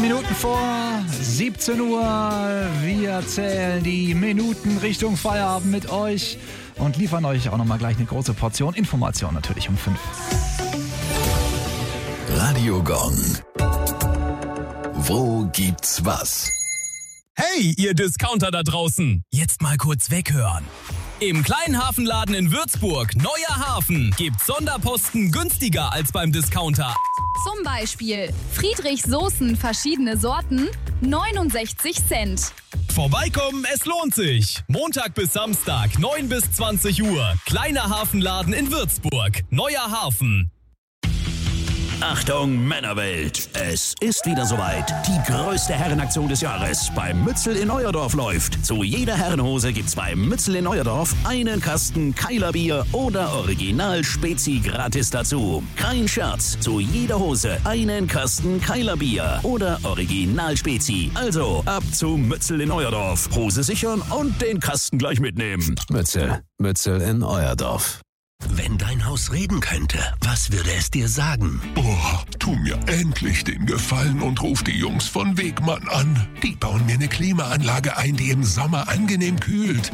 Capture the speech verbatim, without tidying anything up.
Minuten vor siebzehn Uhr. Wir zählen die Minuten Richtung Feierabend mit euch und liefern euch auch nochmal gleich eine große Portion Information, natürlich um fünf. Radio Gong. Wo gibt's was? Hey, ihr Discounter da draußen! Jetzt mal kurz weghören. Im kleinen Hafenladen in Würzburg, Neuer Hafen, gibt's Sonderposten günstiger als beim Discounter. Zum Beispiel Friedrichs-Soßen, verschiedene Sorten, neunundsechzig Cent. Vorbeikommen, es lohnt sich. Montag bis Samstag, neun bis zwanzig Uhr. Kleiner Hafenladen in Würzburg, Neuer Hafen. Achtung Männerwelt, es ist wieder soweit. Die größte Herrenaktion des Jahres beim Mützel in Neuerdorf läuft. Zu jeder Herrenhose gibt's beim Mützel in Neuerdorf einen Kasten Keiler Bier oder Original Spezi gratis dazu. Kein Scherz, zu jeder Hose einen Kasten Keiler Bier oder Original Spezi. Also ab zum Mützel in Neuerdorf. Hose sichern und den Kasten gleich mitnehmen. Mützel, Mützel in Euerdorf. Wenn dein Haus reden könnte, was würde es dir sagen? Oh, tu mir endlich den Gefallen und ruf die Jungs von Wegmann an. Die bauen mir eine Klimaanlage ein, die im Sommer angenehm kühlt.